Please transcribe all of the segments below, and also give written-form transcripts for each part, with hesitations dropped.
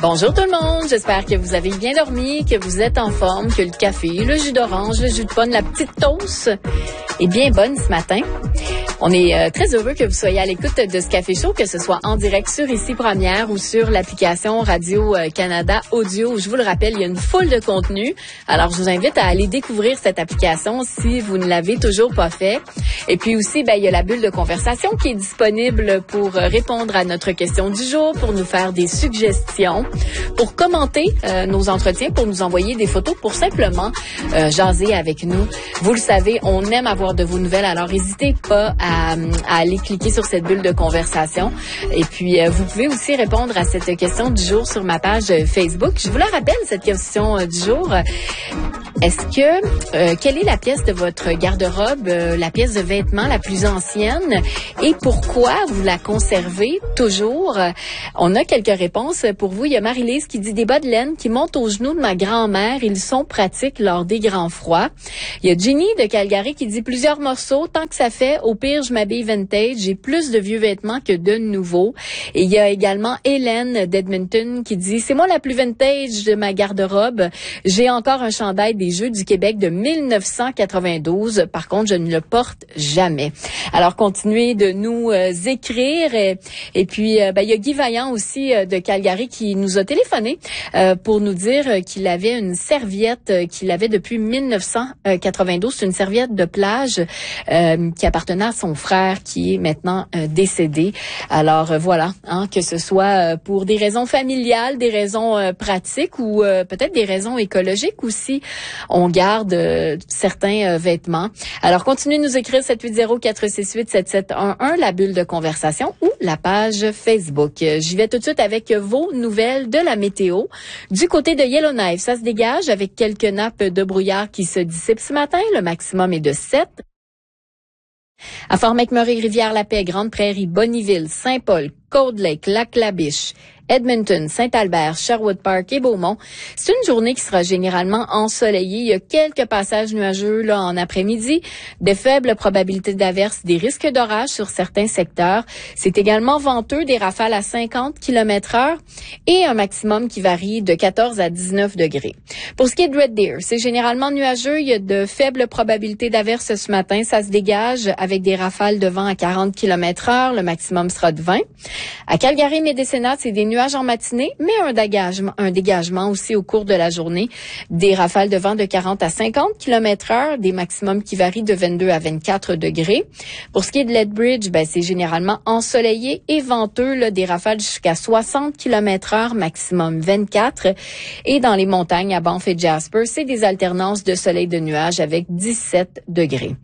Bonjour tout le monde, j'espère que vous avez bien dormi, que vous êtes en forme, que le café, le jus d'orange, le jus de pomme, la petite toast est bien bonne ce matin. On est très heureux que vous soyez à l'écoute de ce Café Show, que ce soit en direct sur Ici Première ou sur l'application Radio-Canada Audio. Je vous le rappelle, il y a une foule de contenu. Alors, je vous invite à aller découvrir cette application si vous ne l'avez toujours pas fait. Et puis aussi, il y a la bulle de conversation qui est disponible pour répondre à notre question du jour, pour nous faire des suggestions, pour commenter nos entretiens, pour nous envoyer des photos, pour simplement jaser avec nous. Vous le savez, on aime avoir de vos nouvelles, alors n'hésitez pas à aller cliquer sur cette bulle de conversation. Et puis, vous pouvez aussi répondre à cette question du jour sur ma page Facebook. Je vous la rappelle, cette question du jour. Quelle est la pièce de votre garde-robe, la pièce de vêtements la plus ancienne et pourquoi vous la conservez toujours? On a quelques réponses pour vous. Il y a Marie-Lise qui dit des bas de laine qui montent aux genoux de ma grand-mère. Ils sont pratiques lors des grands froids. Il y a Ginny de Calgary qui dit plusieurs morceaux. Tant que ça fait, au pire, je m'habille vintage. J'ai plus de vieux vêtements que de nouveaux. Et il y a également Hélène d'Edmonton qui dit c'est moi la plus vintage de ma garde-robe. J'ai encore un chandail des Jeux du Québec de 1992. Par contre, je ne le porte jamais. Alors, continuez de nous écrire. Et puis, il y a Guy Vaillant aussi de Calgary qui nous a téléphoné pour nous dire qu'il avait une serviette qu'il avait depuis 1992. C'est une serviette de plage qui appartenait à son frère qui est maintenant décédé. Alors, voilà, que ce soit pour des raisons familiales, des raisons pratiques ou peut-être des raisons écologiques aussi. On garde certains vêtements. Alors, continuez de nous écrire 780-468-7711, la bulle de conversation ou la page Facebook. J'y vais tout de suite avec vos nouvelles de la météo. Du côté de Yellowknife, ça se dégage avec quelques nappes de brouillard qui se dissipent ce matin. Le maximum est de 7. À Fort McMurray, Rivière-la-Paix, Grande-Prairie, Bonnyville, Saint-Paul, Cold Lake, Lac-La-Biche, Edmonton, Saint-Albert, Sherwood Park et Beaumont. C'est une journée qui sera généralement ensoleillée. Il y a quelques passages nuageux là en après-midi, des faibles probabilités d'averses, des risques d'orage sur certains secteurs. C'est également venteux, des rafales à 50 km/h et un maximum qui varie de 14 à 19 degrés. Pour ce qui est de Red Deer, c'est généralement nuageux. Il y a de faibles probabilités d'averses ce matin. Ça se dégage avec des rafales de vent à 40 km/h. Le maximum sera de 20. À Calgary-Médecina, c'est des nuages en matinée, mais un dégagement aussi au cours de la journée. Des rafales de vent de 40 à 50 km/h, des maximums qui varient de 22 à 24 degrés. Pour ce qui est de Lethbridge, c'est généralement ensoleillé et venteux, là, des rafales jusqu'à 60 km/h, maximum 24. Et dans les montagnes, à Banff et Jasper, c'est des alternances de soleil et de nuages avec 17 degrés.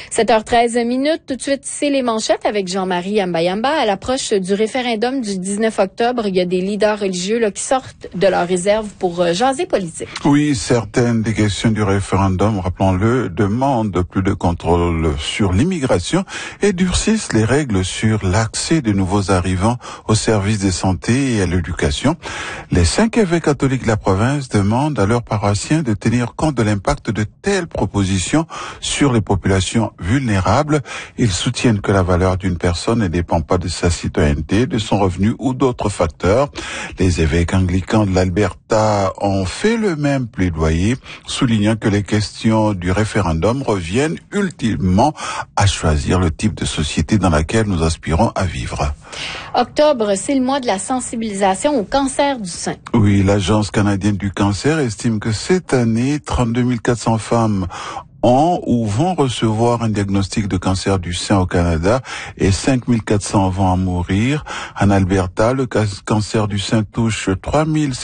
7h13 minutes, tout de suite, c'est les manchettes avec Jean-Marie Ambayamba. À l'approche du référendum du 19 octobre, il y a des leaders religieux là, qui sortent de leur réserve pour jaser politique. Oui, certaines des questions du référendum, rappelons-le, demandent plus de contrôle sur l'immigration et durcissent les règles sur l'accès de nouveaux arrivants aux services de santé et à l'éducation. Les 5 évêques catholiques de la province demandent à leurs paroissiens de tenir compte de l'impact de telles propositions sur les populations vulnérables. Ils soutiennent que la valeur d'une personne ne dépend pas de sa citoyenneté, de son revenu ou d'autres facteurs. Les évêques anglicans de l'Alberta ont fait le même plaidoyer, soulignant que les questions du référendum reviennent ultimement à choisir le type de société dans laquelle nous aspirons à vivre. Octobre, c'est le mois de la sensibilisation au cancer du sein. Oui, l'Agence canadienne du cancer estime que cette année, 32 400 femmes ont ou vont recevoir un diagnostic de cancer du sein au Canada et 5 400 vont en mourir. En Alberta, le cancer du sein touche 3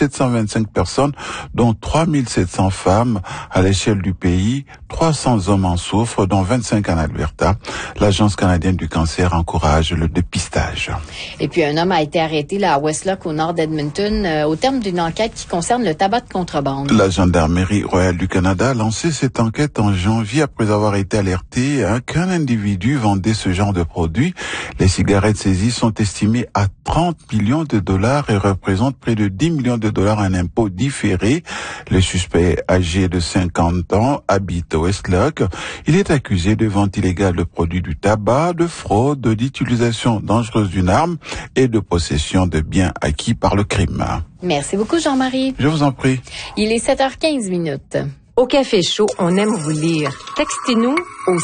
725 personnes, dont 3 700 femmes. À l'échelle du pays, 300 hommes en souffrent, dont 25 en Alberta. L'Agence canadienne du cancer encourage le dépistage. Et puis, un homme a été arrêté là à Westlock, au nord d'Edmonton, au terme d'une enquête qui concerne le tabac de contrebande. La Gendarmerie royale du Canada a lancé cette enquête en janvier après avoir été alerté qu'un individu vendait ce genre de produit. Les cigarettes saisies sont estimées à 30 millions de dollars et représentent près de 10 millions de dollars en impôts différés. Le suspect, âgé de 50 ans, habite au Westlock. Il est accusé de vente illégale de produits du tabac, de fraude, d'utilisation dangereuse d'une arme et de possession de biens acquis par le crime. Merci beaucoup, Jean-Marie. Je vous en prie. Il est 7h15. Au Café Chaud, on aime vous lire. Textez-nous au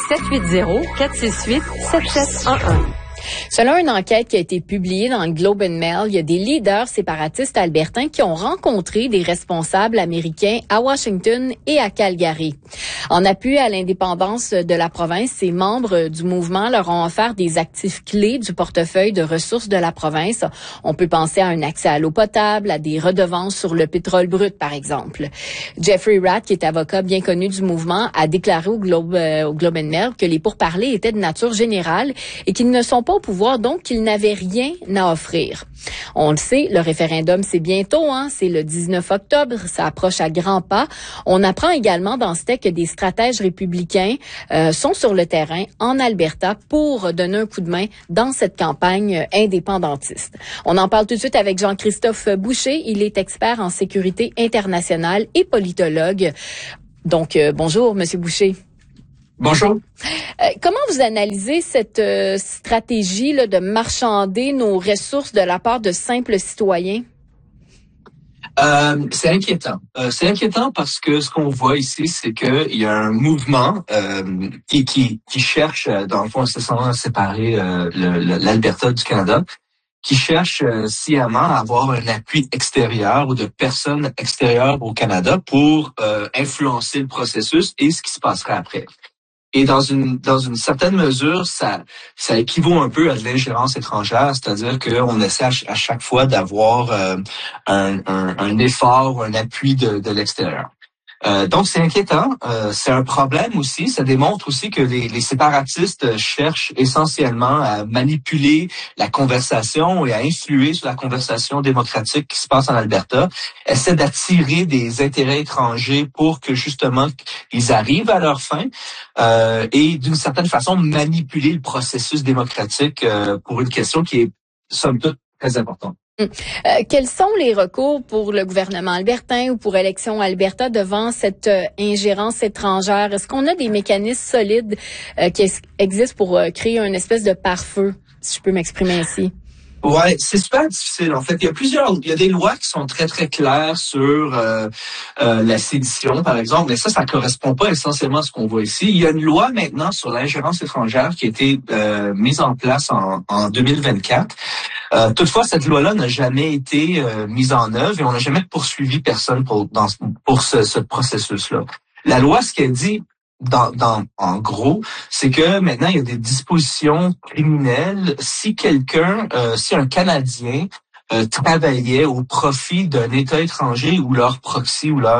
780-468-7711. Selon une enquête qui a été publiée dans le Globe and Mail, il y a des leaders séparatistes albertains qui ont rencontré des responsables américains à Washington et à Calgary. En appui à l'indépendance de la province, ces membres du mouvement leur ont offert des actifs clés du portefeuille de ressources de la province. On peut penser à un accès à l'eau potable, à des redevances sur le pétrole brut, par exemple. Jeffrey Ratt, qui est avocat bien connu du mouvement, a déclaré au Globe and Mail que les pourparlers étaient de nature générale et qu'ils ne sont pas au pouvoir, donc qu'ils n'avaient rien à offrir. On le sait, le référendum, c'est bientôt, c'est le 19 octobre, ça approche à grands pas. On apprend également dans ce texte que des stratèges républicains sont sur le terrain en Alberta pour donner un coup de main dans cette campagne indépendantiste. On en parle tout de suite avec Jean-Christophe Boucher. Il est expert en sécurité internationale et politologue. Donc, bonjour, Monsieur Boucher. Bonjour. Comment vous analysez cette stratégie là, de marchander nos ressources de la part de simples citoyens? C'est inquiétant. C'est inquiétant parce que ce qu'on voit ici, c'est qu'il y a un mouvement qui cherche, dans le fond, à séparer l'Alberta du Canada, qui cherche sciemment à avoir un appui extérieur ou de personnes extérieures au Canada pour influencer le processus et ce qui se passerait après. Et dans une certaine mesure, ça équivaut un peu à de l'ingérence étrangère, c'est-à-dire qu'on essaie à chaque fois d'avoir un effort ou un appui de l'extérieur. Donc c'est inquiétant, c'est un problème aussi. Ça démontre aussi que les séparatistes cherchent essentiellement à manipuler la conversation et à influer sur la conversation démocratique qui se passe en Alberta, essaient d'attirer des intérêts étrangers pour que justement ils arrivent à leur fin et d'une certaine façon manipuler le processus démocratique pour une question qui est somme toute très importante. Quels sont les recours pour le gouvernement albertain ou pour Élections Alberta devant cette ingérence étrangère? Est-ce qu'on a des mécanismes solides qui existent pour créer une espèce de pare-feu, si je peux m'exprimer ainsi? Ouais, c'est super difficile. En fait, il y a des lois qui sont très très claires sur la sédition, par exemple, mais ça correspond pas essentiellement à ce qu'on voit ici. Il y a une loi maintenant sur l'ingérence étrangère qui a été mise en place en 2024. Toutefois, cette loi-là n'a jamais été mise en œuvre et on n'a jamais poursuivi personne pour ce processus-là. La loi, ce qu'elle dit en gros, c'est que maintenant il y a des dispositions criminelles si un Canadien travaillait au profit d'un État étranger ou leur proxy ou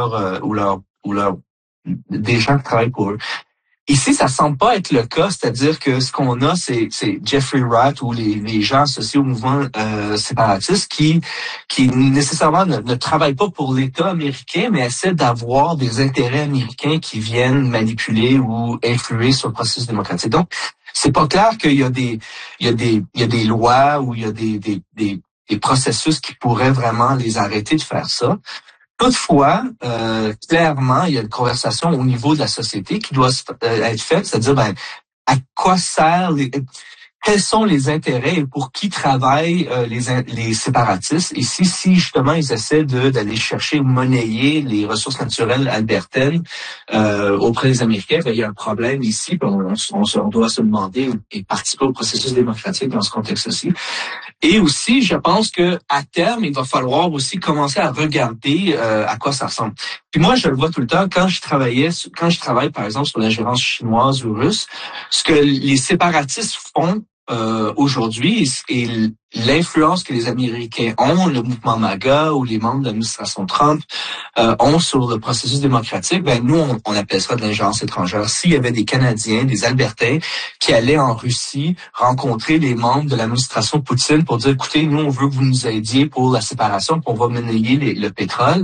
des gens qui travaillent pour eux. Ici, ça semble pas être le cas, c'est-à-dire que ce qu'on a, c'est Jeffrey Ratt ou les gens associés au mouvement séparatiste qui nécessairement ne travaillent pas pour l'État américain, mais essaient d'avoir des intérêts américains qui viennent manipuler ou influer sur le processus démocratique. Donc, c'est pas clair qu'il y a des lois ou il y a des processus qui pourraient vraiment les arrêter de faire ça. Toutefois, clairement, il y a une conversation au niveau de la société qui doit être faite, c'est-à-dire à quoi quels sont les intérêts et pour qui travaillent les séparatistes. Et si justement ils essaient d'aller chercher ou monnayer les ressources naturelles albertaines auprès des Américains, il y a un problème ici. On doit se demander et participer au processus démocratique dans ce contexte-ci. Et aussi, je pense que à terme, il va falloir aussi commencer à regarder à quoi ça ressemble. Puis moi, je le vois tout le temps quand je travaille par exemple sur l'ingérence chinoise ou russe, ce que les séparatistes font aujourd'hui et l'influence que les Américains ont, le mouvement MAGA ou les membres de l'administration Trump ont sur le processus démocratique, nous, on appelle ça de l'ingérence étrangère. S'il y avait des Canadiens, des Albertains qui allaient en Russie rencontrer les membres de l'administration Poutine pour dire, écoutez, nous, on veut que vous nous aidiez pour la séparation, qu'on va monnayer le pétrole,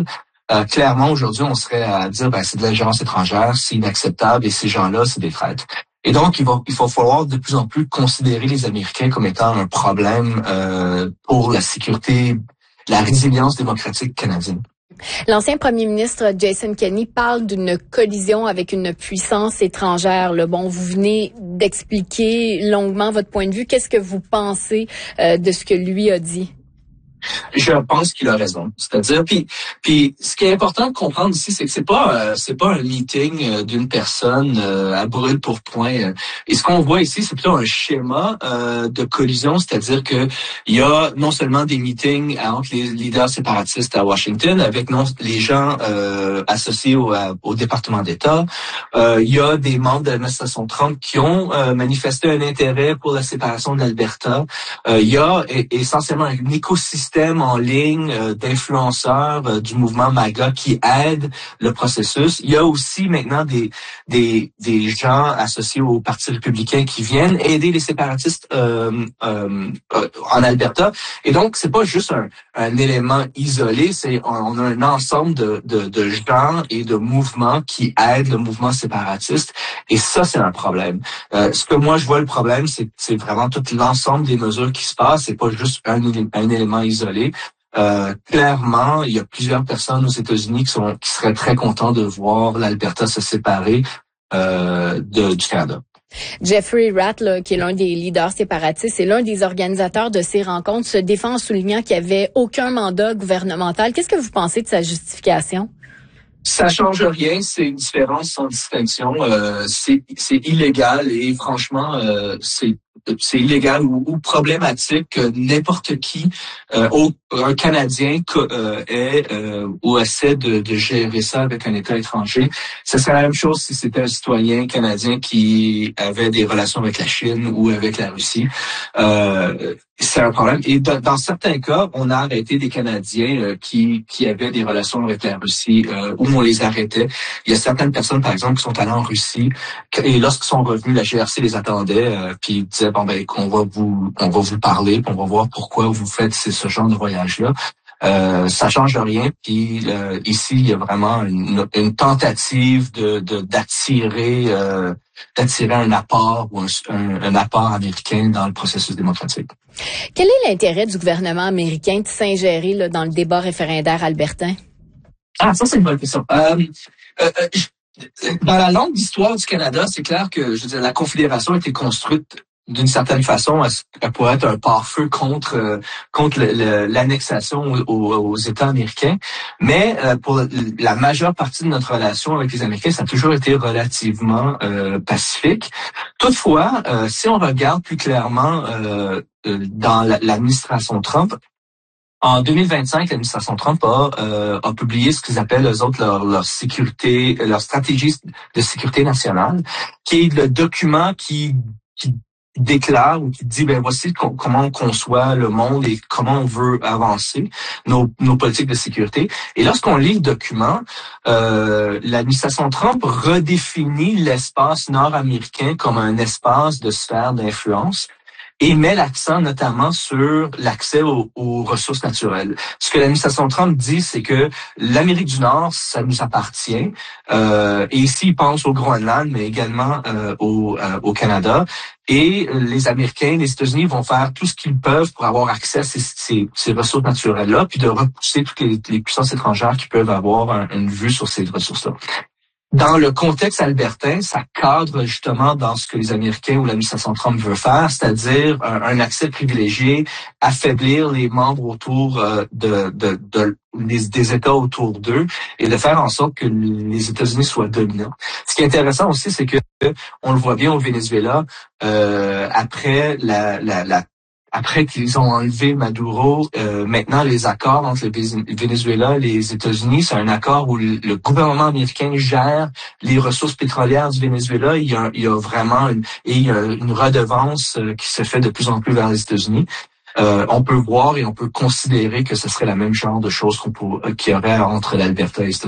Clairement, aujourd'hui, on serait à dire, c'est de l'ingérence étrangère, c'est inacceptable, et ces gens-là, c'est des traîtres. Et donc, il va falloir de plus en plus considérer les Américains comme étant un problème pour la sécurité, la résilience démocratique canadienne. L'ancien premier ministre Jason Kenney parle d'une collision avec une puissance étrangère. Bon, vous venez d'expliquer longuement votre point de vue. Qu'est-ce que vous pensez de ce que lui a dit? Je pense qu'il a raison. C'est-à-dire, puis ce qui est important de comprendre ici, c'est que c'est pas un meeting d'une personne à brûle pour point. Et ce qu'on voit ici, c'est plutôt un schéma de collision, c'est-à-dire que il y a non seulement des meetings entre les leaders séparatistes à Washington avec les gens associés au département d'État. Il y a des membres de l'administration Trump qui ont manifesté un intérêt pour la séparation de l'Alberta. Il y a essentiellement un écosystème en ligne d'influenceurs du mouvement MAGA qui aident le processus. Il y a aussi maintenant des gens associés au Parti républicain qui viennent aider les séparatistes en Alberta. Et donc, c'est pas juste un élément isolé, on a un ensemble de gens et de mouvements qui aident le mouvement séparatiste. Et ça, c'est un problème. Ce que moi, je vois le problème, c'est vraiment tout l'ensemble des mesures qui se passent. C'est pas juste un élément isolé. Clairement, il y a plusieurs personnes aux États-Unis qui seraient très contents de voir l'Alberta se séparer du Canada. Jeffrey Ratt, qui est l'un des leaders séparatistes et l'un des organisateurs de ces rencontres, se défend en soulignant qu'il n'y avait aucun mandat gouvernemental. Qu'est-ce que vous pensez de sa justification? Ça change rien, c'est une différence sans distinction. C'est illégal et franchement, c'est illégal ou problématique que n'importe qui, un Canadien ou essaie de gérer ça avec un État étranger. Ce serait la même chose si c'était un citoyen canadien qui avait des relations avec la Chine ou avec la Russie. C'est un problème. Et dans certains cas, on a arrêté des Canadiens qui avaient des relations avec la Russie où on les arrêtait. Il y a certaines personnes, par exemple, qui sont allées en Russie et lorsqu'ils sont revenus, la GRC les attendait puis ils disaient on va vous parler, puis on va voir pourquoi vous faites ce genre de voyage-là. Ça change rien. Puis ici, il y a vraiment une tentative d'attirer un apport ou un apport américain dans le processus démocratique. Quel est l'intérêt du gouvernement américain de s'ingérer dans le débat référendaire albertain? Ah, ça c'est une bonne question. Dans la longue histoire du Canada, c'est clair que la Confédération a été construite d'une certaine façon pour être un pare-feu contre l'annexation aux États américains. Mais pour la majeure partie de notre relation avec les Américains, ça a toujours été relativement pacifique. Toutefois, si on regarde plus clairement dans l'administration Trump, en 2025, l'administration Trump a publié ce qu'ils appellent eux autres leur stratégie de sécurité nationale, qui est le document qui déclare ou qui dit voici comment on conçoit le monde et comment on veut avancer nos politiques de sécurité. Et lorsqu'on lit le document, l'administration Trump redéfinit l'espace nord-américain comme un espace de sphère d'influence et met l'accent notamment sur l'accès aux ressources naturelles. Ce que l'administration Trump dit, c'est que l'Amérique du Nord, ça nous appartient. Et ici, il pense au Groenland, mais également au Canada. Et les Américains, les États-Unis vont faire tout ce qu'ils peuvent pour avoir accès à ces ressources naturelles-là, puis de repousser toutes les puissances étrangères qui peuvent avoir une vue sur ces ressources-là. Dans le contexte albertain, ça cadre justement dans ce que les Américains ou l'administration Trump veut faire, c'est-à-dire un accès privilégié, affaiblir les membres autour des États autour d'eux et de faire en sorte que les États-Unis soient dominants. Ce qui est intéressant aussi, c'est que on le voit bien au Venezuela, après qu'ils ont enlevé Maduro, maintenant les accords entre le Venezuela et les États-Unis, c'est un accord où le gouvernement américain gère les ressources pétrolières du Venezuela. Il y a vraiment une redevance qui se fait de plus en plus vers les États-Unis. On peut voir et on peut considérer que ce serait la même genre de choses qu'il y aurait entre l'Alberta et les États-Unis.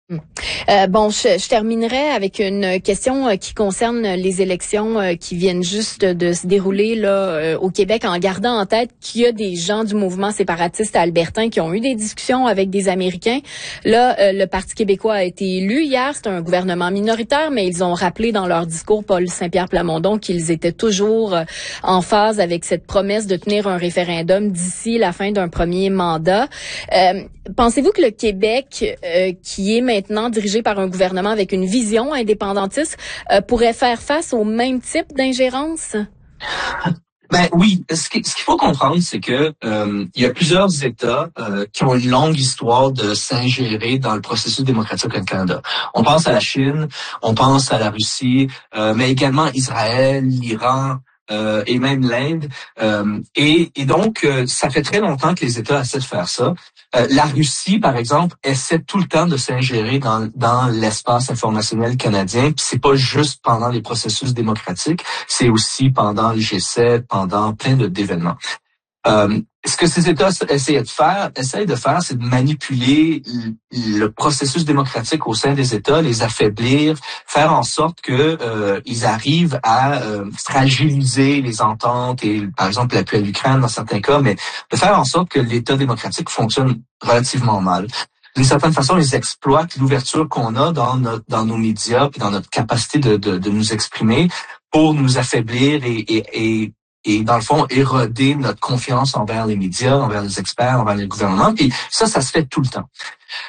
Bon, je terminerai avec une question qui concerne les élections qui viennent juste de se dérouler là au Québec, en gardant en tête qu'il y a des gens du mouvement séparatiste albertain qui ont eu des discussions avec des Américains. Là, le Parti québécois a été élu hier. C'est un gouvernement minoritaire, mais ils ont rappelé dans leur discours, Paul Saint-Pierre Plamondon, qu'ils étaient toujours en phase avec cette promesse de tenir un référendum d'ici la fin d'un premier mandat. Pensez-vous que le Québec, qui est maintenant dirigé par un gouvernement avec une vision indépendantiste, pourrait faire face au même type d'ingérence? Ben oui, ce qu'il faut comprendre, c'est que il y a plusieurs États qui ont une longue histoire de s'ingérer dans le processus démocratique au Canada. On pense à la Chine, on pense à la Russie, mais également Israël, l'Iran, et même l'Inde. Et donc, ça fait très longtemps que les États essaient de faire ça. La Russie, par exemple, essaie tout le temps de s'ingérer dans l'espace informationnel canadien. Puis c'est pas juste pendant les processus démocratiques, c'est aussi pendant le G7, pendant plein d'événements. Ce que ces États essayent de faire, c'est de manipuler le processus démocratique au sein des États, les affaiblir, faire en sorte que ils arrivent à fragiliser les ententes et, par exemple, l'appui à l'Ukraine dans certains cas, mais de faire en sorte que l'État démocratique fonctionne relativement mal. D'une certaine façon, ils exploitent l'ouverture qu'on a dans nos médias et dans notre capacité de nous exprimer pour nous affaiblir et dans le fond, éroder notre confiance envers les médias, envers les experts, envers les gouvernements. Puis ça se fait tout le temps.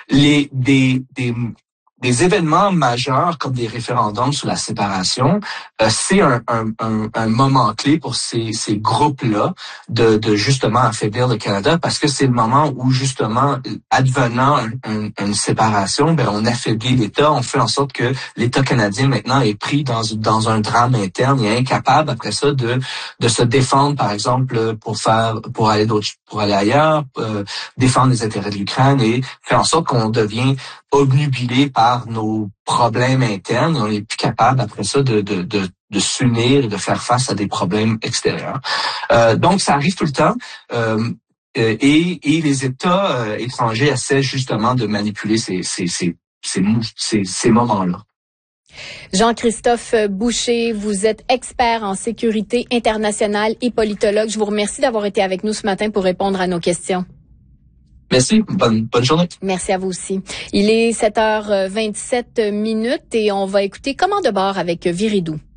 Des événements majeurs comme des référendums sur la séparation, c'est un moment clé pour ces groupes-là de justement affaiblir le Canada, parce que c'est le moment où justement, advenant une séparation, ben on affaiblit l'État, on fait en sorte que l'État canadien maintenant est pris dans un drame interne et est incapable après ça de se défendre, par exemple, pour aller ailleurs, défendre les intérêts de l'Ukraine et faire en sorte qu'on devient obnubilé par nos problèmes internes. On n'est plus capable après ça de s'unir et de faire face à des problèmes extérieurs. Donc ça arrive tout le temps. Et les États étrangers essaient justement de manipuler ces moments-là. Jean-Christophe Boucher, vous êtes expert en sécurité internationale et politologue. Je vous remercie d'avoir été avec nous ce matin pour répondre à nos questions. Merci. Bonne journée. Merci à vous aussi. Il est 7h27 et on va écouter Comment de bord avec Viridou.